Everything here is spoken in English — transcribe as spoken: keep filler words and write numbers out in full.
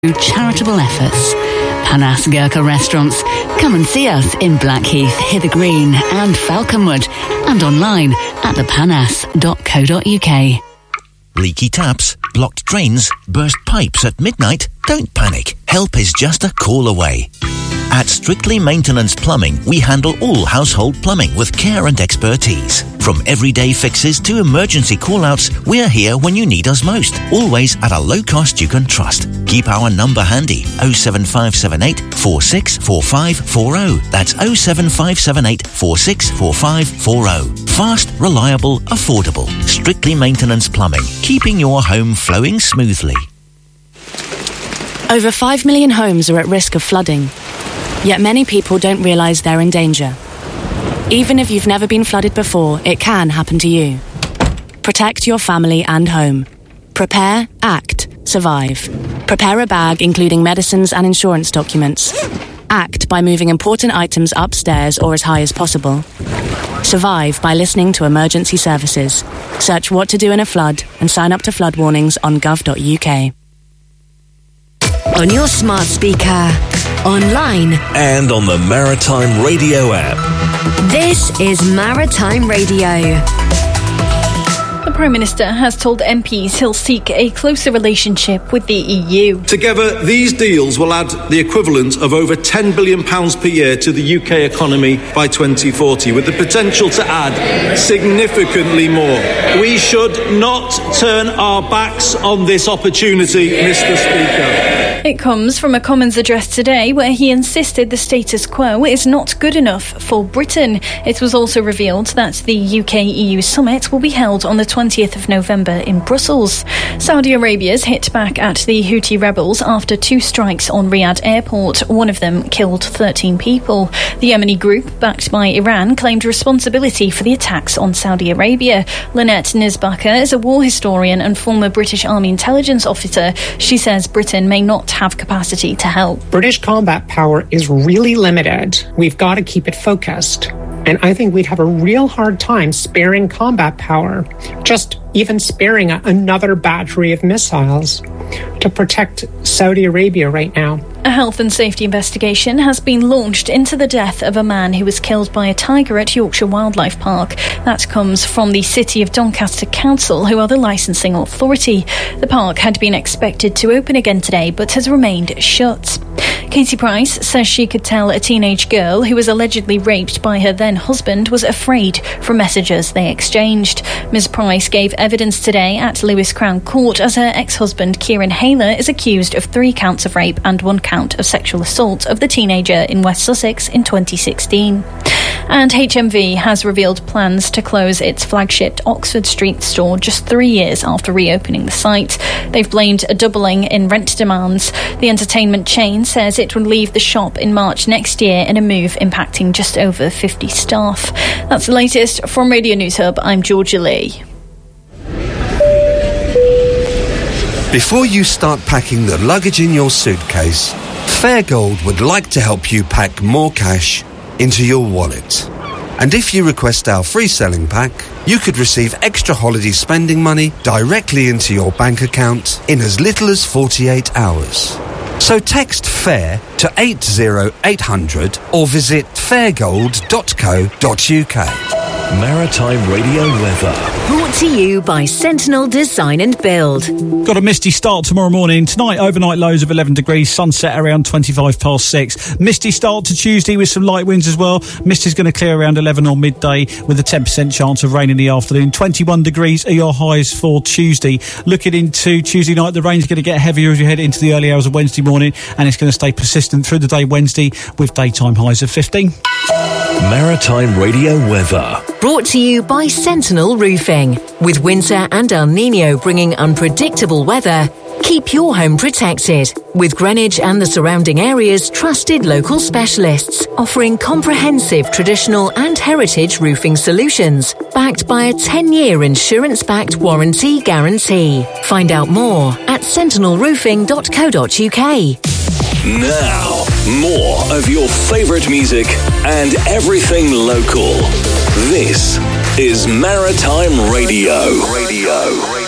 charitable efforts. Panas Gurkha Restaurants. Come and see us in Blackheath, Hither Green and Falconwood, and online at the panas dot co dot uk. Leaky taps, blocked drains, burst pipes at midnight? Don't panic. Help is just a call away. At Strictly Maintenance Plumbing, we handle all household plumbing with care and expertise. From everyday fixes to emergency call-outs, we're here when you need us most. Always at a low cost you can trust. Keep our number handy, oh seven five seven eight, four six four five four oh. That's oh seven five seven eight, four six four five four oh. Fast, reliable, affordable. Strictly Maintenance Plumbing, keeping your home flowing smoothly. Over five million homes are at risk of flooding. Yet many people don't realise they're in danger. Even if you've never been flooded before, it can happen to you. Protect your family and home. Prepare, act, survive. Prepare a bag including medicines and insurance documents. Act by moving important items upstairs or as high as possible. Survive by listening to emergency services. Search what to do in a flood and sign up to flood warnings on gov dot uk. On your smart speaker, online, and on the Maritime Radio app. This is Maritime Radio. The Prime Minister has told M Ps he'll seek a closer relationship with the E U. Together, these deals will add the equivalent of over ten billion pounds per year to the U K economy by twenty forty, with the potential to add significantly more. We should not turn our backs on this opportunity, Mr Speaker. It comes from a Commons address today where he insisted the status quo is not good enough for Britain. It was also revealed that the U K E U summit will be held on the twentieth of November in Brussels. Saudi Arabia's hit back at the Houthi rebels after two strikes on Riyadh airport. One of them killed thirteen people. The Yemeni group, backed by Iran, claimed responsibility for the attacks on Saudi Arabia. Lynette Nisbacher is a war historian and former British Army intelligence officer. She says Britain may not have capacity to help. British combat power is really limited. We've got to keep it focused. And I think we'd have a real hard time sparing combat power, just even sparing a, another battery of missiles to protect Saudi Arabia right now. A health and safety investigation has been launched into the death of a man who was killed by a tiger at Yorkshire Wildlife Park. That comes from the City of Doncaster Council, who are the licensing authority. The park had been expected to open again today, but has remained shut. Katie Price says she could tell a teenage girl who was allegedly raped by her then husband was afraid from messages they exchanged. Miz Price gave evidence today at Lewis Crown Court as her ex-husband Kieran Hayler is accused of three counts of rape and one count of sexual assault of the teenager in West Sussex in twenty sixteen. And H M V has revealed plans to close its flagship Oxford Street store just three years after reopening the site. They've blamed a doubling in rent demands. The entertainment chain says it will leave the shop in March next year in a move impacting just over fifty staff. That's the latest from Radio News Hub. I'm Georgia Lee. Before you start packing the luggage in your suitcase, Fairgold would like to help you pack more cash into your wallet. And if you request our free selling pack, you could receive extra holiday spending money directly into your bank account in as little as forty-eight hours. So text FAIR to eight zero eight hundred or visit fairgold dot co dot uk. Maritime Radio weather. Brought to you by Sentinel Design and Build. Got a misty start tomorrow morning. Tonight, overnight lows of eleven degrees. Sunset around twenty-five past six. Misty start to Tuesday with some light winds as well. Mist is going to clear around eleven on midday with a ten percent chance of rain in the afternoon. twenty-one degrees are your highs for Tuesday. Looking into Tuesday night, the rain's going to get heavier as you head into the early hours of Wednesday morning, and it's going to stay persistent through the day Wednesday with daytime highs of fifteen. Maritime Radio weather. Brought to you by Sentinel Roofing. With winter and El Niño bringing unpredictable weather, keep your home protected. With Greenwich and the surrounding areas' trusted local specialists, offering comprehensive traditional and heritage roofing solutions, backed by a ten-year insurance-backed warranty guarantee. Find out more at sentinel roofing dot co dot uk. Now, more of your favourite music and everything local. This is Maritime Radio. Radio.